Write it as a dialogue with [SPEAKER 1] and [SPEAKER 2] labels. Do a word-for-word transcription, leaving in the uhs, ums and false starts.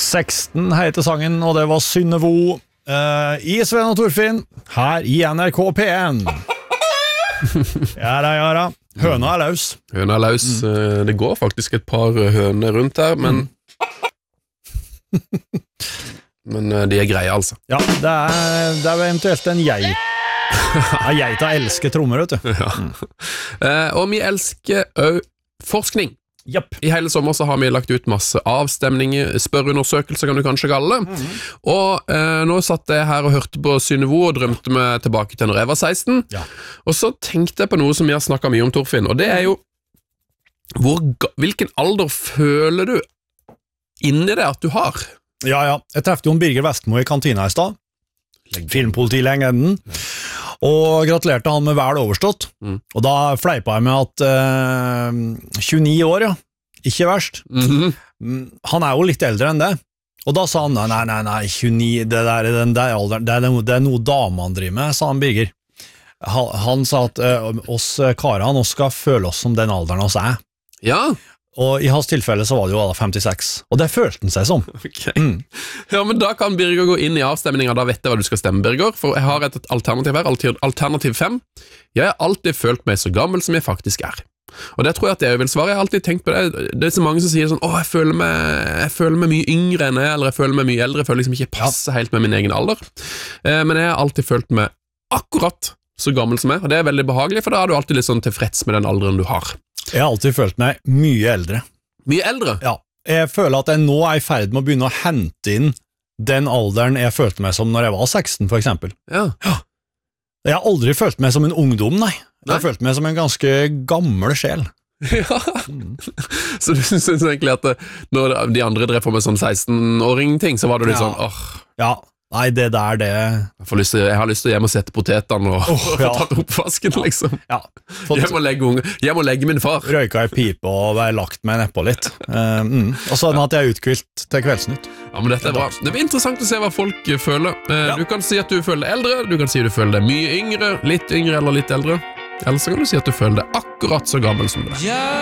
[SPEAKER 1] seksten heter sangen, og det var Synnevo uh, i Sven og Torfinn, her i N R K P en. Jara, jara. Høna er løs.
[SPEAKER 2] Høna er løs. Mm. Det går faktisk et par høner rundt her, men mm. men de er greie, altså.
[SPEAKER 1] Ja, det er, det er eventuelt en geit. Ja, geita elsker trommer, vet du.
[SPEAKER 2] Ja. Mm. Uh, og vi elsker også forskning.
[SPEAKER 1] Yep.
[SPEAKER 2] I hele sommer så har vi lagt ut masse avstemninger, spørreundersøkelser kan du kanskje kalle det. Mm-hmm. Og eh, nå satt jeg her og hørte på Synnevo og drømte meg tilbake til når jeg var seksten.
[SPEAKER 1] Ja.
[SPEAKER 2] Og så tenkte jeg på noe som vi har snakket mye om, Torfinn, og det er jo hvor, hvilken alder føler du inni det at du har?
[SPEAKER 1] Ja, ja. Jeg treffte jo en Birger Vestmo i kantina i stad. Filmpolitilegenden. Ja. Og gratulerte han med vel overstått. Mm. Og da fleipa jeg med at uh, tjueni år, ja. Ikke verst. Mm-hmm. Han er jo litt eldre enn det. Og da sa han, nei, nei, nei, tjueni, det der, den der alderen, det er, det er noe damene driver med, sa han Birger. Han, han sa at uh, oss karene, oss skal føle oss som den alderen oss er.
[SPEAKER 2] Ja.
[SPEAKER 1] Og i hans tilfelle så var det jo da femtiseks. Og det følte han seg som.
[SPEAKER 2] Okay. Mm. Ja, men da kan Birger gå inn i avstemningen, da vet jeg hva du skal stemme, Birger. For jeg har et alternativ her, alternativ fem. Jeg har alltid følt meg så gammel som jeg faktisk er. Og det tror jeg at jeg vil svare. Jeg har alltid tenkt på det. Det er så mange som sier sånn, åh, jeg føler meg, jeg føler meg mye yngre enn jeg, eller jeg føler meg mye eldre, jeg føler liksom ikke passer helt med min egen alder. Eh, men jeg har alltid følt meg akkurat så gammel som jeg, og det er veldig behagelig, for da er du alltid litt sånn tilfreds med den alderen du har.
[SPEAKER 1] Jeg har alltid følt meg mye eldre.
[SPEAKER 2] Mye eldre?
[SPEAKER 1] Ja. Jeg føler at jeg nå er i ferd med å begynne å hente inn den alderen jeg følte meg som når jeg var seksten, for eksempel.
[SPEAKER 2] Ja.
[SPEAKER 1] Ja. Jeg har aldri følt meg som en ungdom, nei. Jeg
[SPEAKER 2] nei.
[SPEAKER 1] har følt meg som en ganske gammel sjel.
[SPEAKER 2] Ja. Mm. Så du synes egentlig at det, når de andre drev på med sånn seksten-åring-ting, så var det litt
[SPEAKER 1] ja.
[SPEAKER 2] sånn, åh.
[SPEAKER 1] Ja. Nei, det der, det...
[SPEAKER 2] Jeg, får lyst til, jeg har lyst til å hjem og sette potetene og, oh, ja. og tatt oppvasken, liksom.
[SPEAKER 1] Ja. Fått...
[SPEAKER 2] Jeg, må legge unge, jeg må legge min far.
[SPEAKER 1] Røyka i pipe og være lagt meg nedpå litt. Uh, mm. Og sånn at jeg er utkvilt til Kveldsnytt.
[SPEAKER 2] Ja, men dette er bra. Det blir interessant å se hva folk føler. Uh, ja. Du kan si at du føler deg eldre, du kan si at du føler deg mye yngre, litt yngre eller litt eldre. Eller så kan du si at du føler deg akkurat så gammel som du er.